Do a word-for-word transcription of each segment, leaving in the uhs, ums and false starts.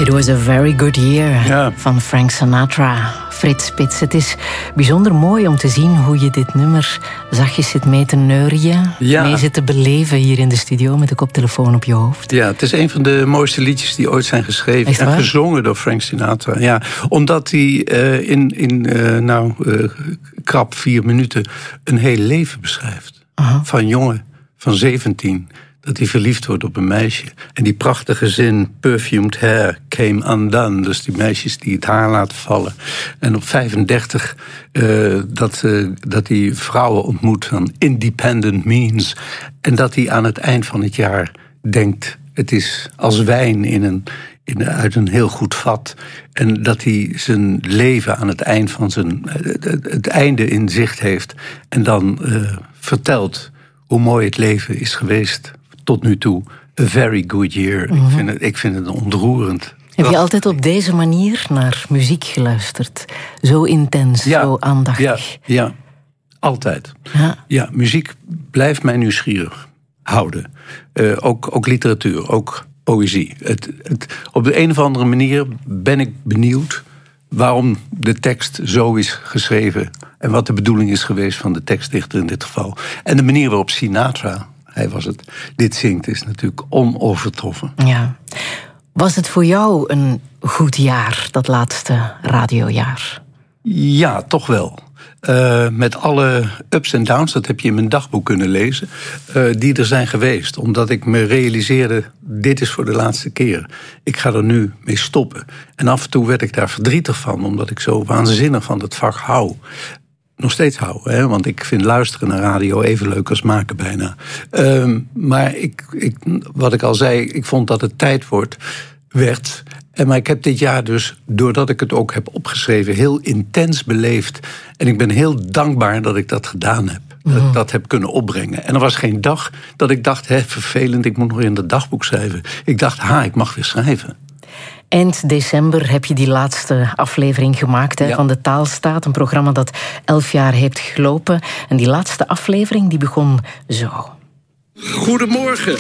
It was a very good year, ja. van Frank Sinatra. Frits Spits, het is bijzonder mooi om te zien hoe je dit nummer zachtjes zit mee te neurien, ja. mee zit te beleven hier in de studio met de koptelefoon op je hoofd. Ja, het is een van de mooiste liedjes die ooit zijn geschreven. Echt waar? En gezongen door Frank Sinatra. Ja, omdat hij uh, in, in uh, nou, uh, krap vier minuten een heel leven beschrijft. Uh-huh. Van jongen, van zeventien... dat hij verliefd wordt op een meisje. En die prachtige zin, perfumed hair came undone. Dus die meisjes die het haar laten vallen. En op vijfendertig uh, dat, uh, dat hij vrouwen ontmoet van independent means. En dat hij aan het eind van het jaar denkt, het is als wijn in een, in, uit een heel goed vat. En dat hij zijn leven aan het eind van zijn, het, het einde in zicht heeft. En dan uh, vertelt hoe mooi het leven is geweest tot nu toe. A very good year. Mm-hmm. Ik vind het, ik vind het ontroerend. Heb je altijd op deze manier naar muziek geluisterd? Zo intens, ja, zo aandachtig? Ja, ja. Altijd. Ja. ja, muziek blijft mij nieuwsgierig houden. Uh, ook, ook literatuur, ook poëzie. Het, het, op de een of andere manier ben ik benieuwd waarom de tekst zo is geschreven en wat de bedoeling is geweest van de tekstdichter in dit geval. En de manier waarop Sinatra, hij was het, dit zingt, is natuurlijk onovertroffen. Ja. Was het voor jou een goed jaar, dat laatste radiojaar? Ja, toch wel. Uh, met alle ups en downs, dat heb je in mijn dagboek kunnen lezen, uh, die er zijn geweest. Omdat ik me realiseerde, dit is voor de laatste keer. Ik ga er nu mee stoppen. En af en toe werd ik daar verdrietig van, omdat ik zo waanzinnig van het vak hou. Nog steeds hou, hè? Want ik vind luisteren naar radio even leuk als maken bijna. Uh, maar ik, ik, wat ik al zei, ik vond dat het tijd wordt, werd. En maar ik heb dit jaar dus, doordat ik het ook heb opgeschreven, heel intens beleefd. En ik ben heel dankbaar dat ik dat gedaan heb. Dat ik dat heb kunnen opbrengen. En er was geen dag dat ik dacht, hè, vervelend, ik moet nog in het dagboek schrijven. Ik dacht, ha, ik mag weer schrijven. Eind december heb je die laatste aflevering gemaakt, hè, ja. van de Taalstaat. Een programma dat elf jaar heeft gelopen. En die laatste aflevering die begon zo. Goedemorgen.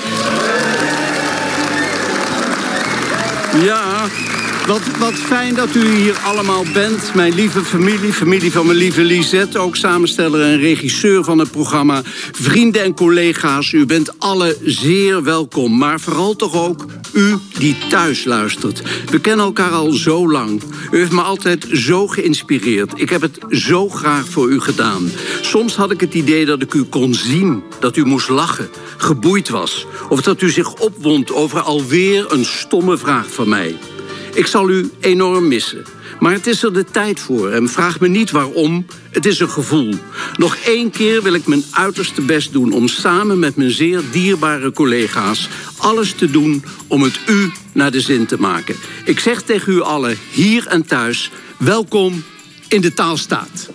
Ja, wat, wat fijn dat u hier allemaal bent. Mijn lieve familie, familie van mijn lieve Lisette, ook samensteller en regisseur van het programma. Vrienden en collega's, u bent alle zeer welkom. Maar vooral toch ook u die thuis luistert. We kennen elkaar al zo lang. U heeft me altijd zo geïnspireerd. Ik heb het zo graag voor u gedaan. Soms had ik het idee dat ik u kon zien, dat u moest lachen, geboeid was. Of dat u zich opwond over alweer een stomme vraag van mij. Ik zal u enorm missen. Maar het is er de tijd voor. En vraag me niet waarom. Het is een gevoel. Nog één keer wil ik mijn uiterste best doen om samen met mijn zeer dierbare collega's alles te doen om het u naar de zin te maken. Ik zeg tegen u allen, hier en thuis, welkom in de Taalstaat.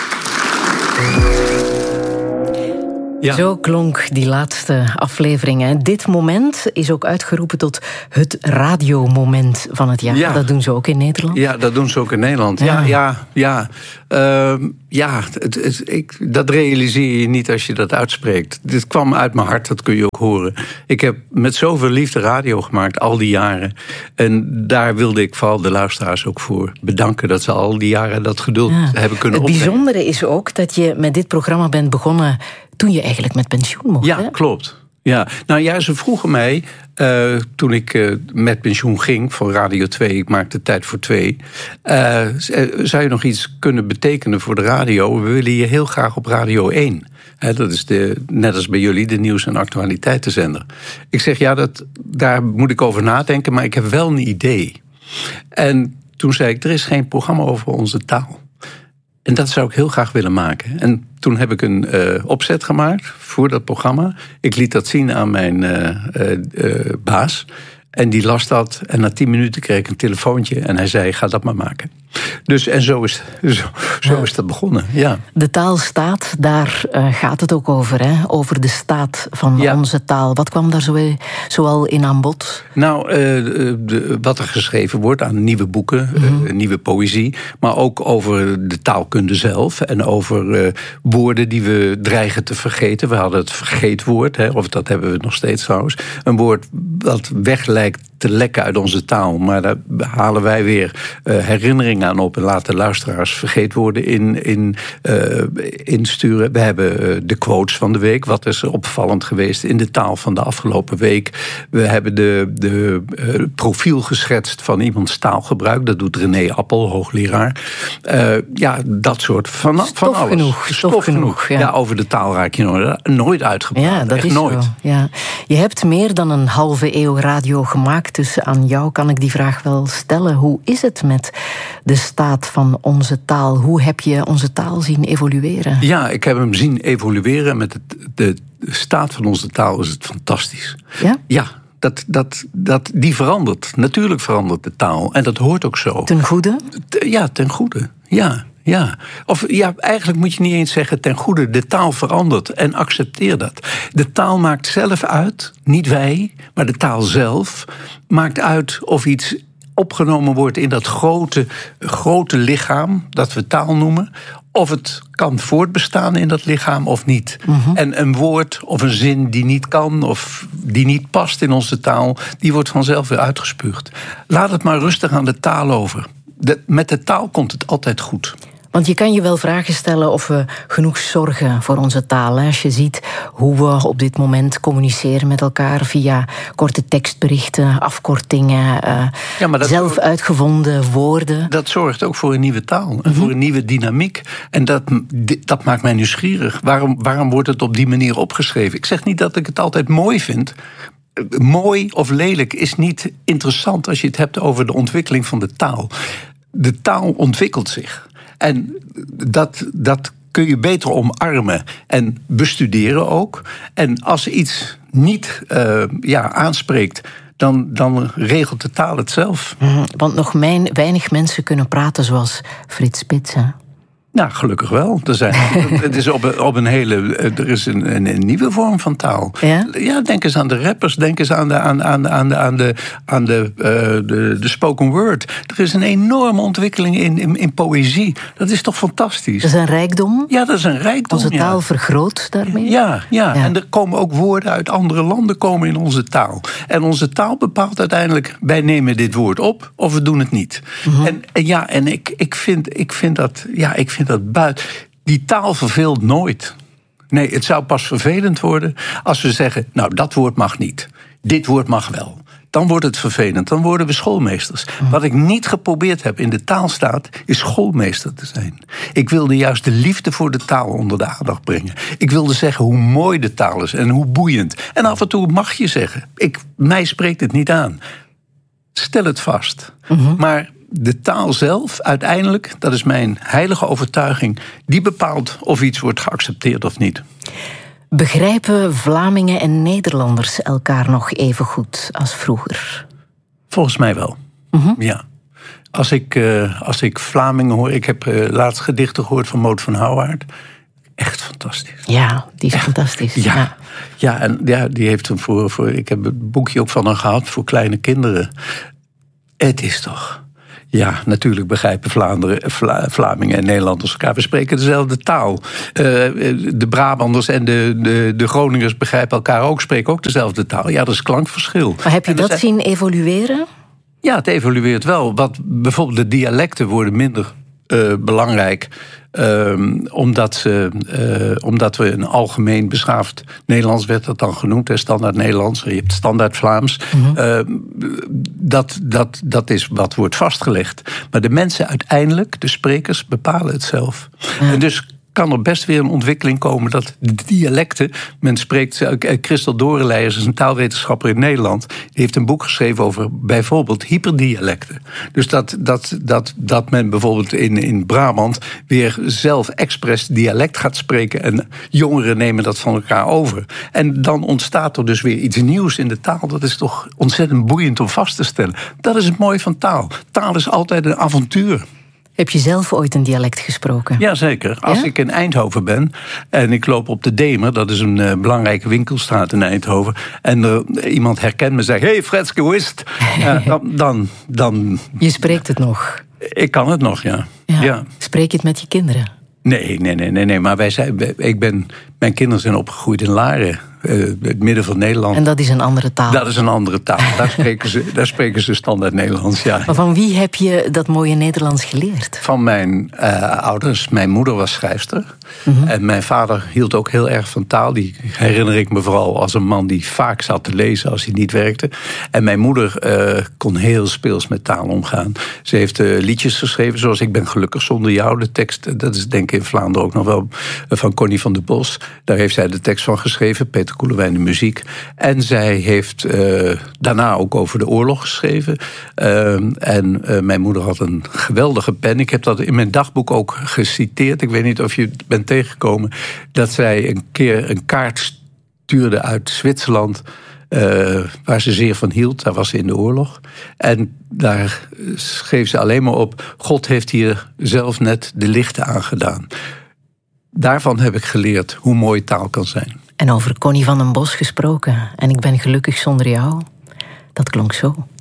Ja. Zo klonk die laatste aflevering. Hè. Dit moment is ook uitgeroepen tot het radiomoment van het jaar. Ja. Dat doen ze ook in Nederland. Ja, dat doen ze ook in Nederland. Ja, ja, ja. Ja, uh, ja het, het, ik, dat realiseer je niet als je dat uitspreekt. Dit kwam uit mijn hart, dat kun je ook horen. Ik heb met zoveel liefde radio gemaakt, al die jaren. En daar wilde ik vooral de luisteraars ook voor bedanken, dat ze al die jaren dat geduld ja. hebben kunnen opbrengen. Het bijzondere is ook dat je met dit programma bent begonnen toen je eigenlijk met pensioen mocht. Ja, hè? klopt. Ja, nou ja, ze vroegen mij, uh, toen ik uh, met pensioen ging voor Radio twee, ik maakte Tijd voor Twee, Uh, zou je nog iets kunnen betekenen voor de radio? We willen je heel graag op Radio één. He, dat is de, net als bij jullie, de nieuws- en actualiteitenzender. Ik zeg, ja, dat, daar moet ik over nadenken, maar ik heb wel een idee. En toen zei ik, er is geen programma over onze taal. En dat zou ik heel graag willen maken. En toen heb ik een uh, opzet gemaakt voor dat programma. Ik liet dat zien aan mijn uh, uh, uh, baas. En die las dat. En na tien minuten kreeg ik een telefoontje. En hij zei, ga dat maar maken. Dus, en zo is, zo, zo is dat begonnen, ja. De taalstaat, daar uh, gaat het ook over, hè? Over de staat van ja. onze taal. Wat kwam daar zo, zoal in aan bod? Nou, uh, de, wat er geschreven wordt aan nieuwe boeken, mm-hmm. uh, nieuwe poëzie, maar ook over de taalkunde zelf en over uh, woorden die we dreigen te vergeten. We hadden het vergeetwoord, hè, of dat hebben we nog steeds trouwens. Een woord dat weg lijkt te lekken uit onze taal, maar daar halen wij weer uh, herinneringen aan op en laten luisteraars vergeetwoorden in, in, uh, insturen. We hebben uh, de quotes van de week, wat is opvallend geweest in de taal van de afgelopen week. We hebben de, de uh, profiel geschetst van iemands taalgebruik, dat doet René Appel, hoogleraar. Uh, ja, dat soort van, van stof alles. Genoeg, stof, stof genoeg. genoeg ja. ja, over de taal raak je nooit, nooit uitgepraat. Ja, dat Echt is nooit. Zo, ja. Je hebt meer dan een halve eeuw radio gemaakt, dus aan jou kan ik die vraag wel stellen. Hoe is het met de staat van onze taal? Hoe heb je onze taal zien evolueren? Ja, ik heb hem zien evolueren. Met het, de staat van onze taal is het fantastisch. Ja? Ja, dat, dat, dat, die verandert. Natuurlijk verandert de taal. En dat hoort ook zo. Ten goede? Ja, ten goede. Ja. Ja, of ja, eigenlijk moet je niet eens zeggen ten goede. De taal verandert en accepteer dat. De taal maakt zelf uit, niet wij, maar de taal zelf maakt uit of iets opgenomen wordt in dat grote, grote lichaam dat we taal noemen, of het kan voortbestaan in dat lichaam of niet. Mm-hmm. En een woord of een zin die niet kan of die niet past in onze taal, die wordt vanzelf weer uitgespuugd. Laat het maar rustig aan de taal over. De, met de taal komt het altijd goed. Want je kan je wel vragen stellen of we genoeg zorgen voor onze taal. Als je ziet hoe we op dit moment communiceren met elkaar via korte tekstberichten, afkortingen, uh, ja, maar dat zelf uitgevonden woorden. Dat zorgt ook voor een nieuwe taal en mm-hmm. voor een nieuwe dynamiek. En dat, dat maakt mij nieuwsgierig. Waarom, waarom wordt het op die manier opgeschreven? Ik zeg niet dat ik het altijd mooi vind. Mooi of lelijk is niet interessant als je het hebt over de ontwikkeling van de taal. De taal ontwikkelt zich. En dat, dat kun je beter omarmen en bestuderen ook. En als iets niet uh, ja, aanspreekt, dan, dan regelt de taal het zelf. Mm, want nog mijn, weinig mensen kunnen praten zoals Frits Spits, hè? Nou, gelukkig wel. Er, zijn, het is op, op een hele, er is een, een, een nieuwe vorm van taal. Ja? Ja, denk eens aan de rappers, denk eens aan de, aan, aan, aan de, aan de, aan de, uh, de, de spoken word. Er is een enorme ontwikkeling in, in, in poëzie. Dat is toch fantastisch? Dat is een rijkdom? Ja, dat is een rijkdom. Onze taal ja. vergroot daarmee? Ja, ja, ja, en er komen ook woorden uit andere landen komen in onze taal. En onze taal bepaalt uiteindelijk, wij nemen dit woord op of we doen het niet. Mm-hmm. En, en ja, en ik, ik, vind, ik vind dat, ja, ik vind dat buiten. Die taal verveelt nooit. Nee, het zou pas vervelend worden als we zeggen, nou, dat woord mag niet. Dit woord mag wel. Dan wordt het vervelend, dan worden we schoolmeesters. Mm. Wat ik niet geprobeerd heb in de taalstaat, is schoolmeester te zijn. Ik wilde juist de liefde voor de taal onder de aandacht brengen. Ik wilde zeggen hoe mooi de taal is en hoe boeiend. En af en toe mag je zeggen, ik, mij spreekt het niet aan. Stel het vast. Mm-hmm. Maar de taal zelf, uiteindelijk, dat is mijn heilige overtuiging, die bepaalt of iets wordt geaccepteerd of niet. Begrijpen Vlamingen en Nederlanders elkaar nog even goed als vroeger? Volgens mij wel, mm-hmm. ja. Als ik, uh, als ik Vlamingen hoor, ik heb uh, laatst gedichten gehoord van Maud van Houwaard. Echt fantastisch. Ja, die is Echt, fantastisch. Ja, ja. ja, en ja, die heeft hem voor, voor. Ik heb het boekje ook van haar gehad voor kleine kinderen. Het is toch. Ja, natuurlijk begrijpen Vlaanderen, Vla, Vlamingen en Nederlanders elkaar. We spreken dezelfde taal. Uh, de Brabanders en de, de, de Groningers begrijpen elkaar ook, spreken ook dezelfde taal. Ja, dat is klankverschil. Maar heb je dat zijn... zien evolueren? Ja, het evolueert wel. Wat, bijvoorbeeld de dialecten worden minder uh, belangrijk. Um, omdat, ze, uh, omdat we een algemeen beschaafd Nederlands, werd dat dan genoemd, hè, standaard Nederlands, je hebt standaard Vlaams. Mm-hmm. Uh, dat, dat, dat is wat wordt vastgelegd. Maar de mensen uiteindelijk, de sprekers, bepalen het zelf. Ja. En dus kan er best weer een ontwikkeling komen dat de dialecten, men spreekt, Christel Dorenleijers is een taalwetenschapper in Nederland, die heeft een boek geschreven over bijvoorbeeld hyperdialecten. Dus dat, dat, dat, dat men bijvoorbeeld in, in Brabant weer zelf expres dialect gaat spreken en jongeren nemen dat van elkaar over. En dan ontstaat er dus weer iets nieuws in de taal. Dat is toch ontzettend boeiend om vast te stellen. Dat is het mooie van taal. Taal is altijd een avontuur. Heb je zelf ooit een dialect gesproken? Jazeker. Als Ja? ik in Eindhoven ben en ik loop op de Demer... dat is een uh, belangrijke winkelstraat in Eindhoven... en uh, iemand herkent me en zegt... hey, Fredske, hoe is het? Uh, dan, dan, dan... Je spreekt het nog? Ik kan het nog, ja. Ja. ja. Spreek je het met je kinderen? Nee, nee, nee, nee, nee. Maar wij zijn, ik ben, mijn kinderen zijn opgegroeid in Laren, uh, het midden van Nederland. En dat is een andere taal? Dat is een andere taal. Daar spreken ze, daar spreken ze standaard Nederlands, ja. Maar van wie heb je dat mooie Nederlands geleerd? Van mijn uh, ouders. Mijn moeder was schrijfster. Mm-hmm. En mijn vader hield ook heel erg van taal. Die herinner ik me vooral als een man die vaak zat te lezen als hij niet werkte. En mijn moeder uh, kon heel speels met taal omgaan. Ze heeft uh, liedjes geschreven zoals Ik ben gelukkig zonder jou. De tekst, dat is denk ik in Vlaanderen ook nog wel van Connie van der Bos. Daar heeft zij de tekst van geschreven. Peter Koelewijn de muziek. En zij heeft uh, daarna ook over de oorlog geschreven. Uh, en uh, mijn moeder had een geweldige pen. Ik heb dat in mijn dagboek ook geciteerd. Ik weet niet of je bent tegengekomen. Dat zij een keer een kaart stuurde uit Zwitserland. Uh, waar ze zeer van hield. Daar was ze in de oorlog. En daar schreef ze alleen maar op... God heeft hier zelf net de lichten aangedaan. Daarvan heb ik geleerd hoe mooi taal kan zijn. En over Connie van den Bos gesproken. En ik ben gelukkig zonder jou. Dat klonk zo.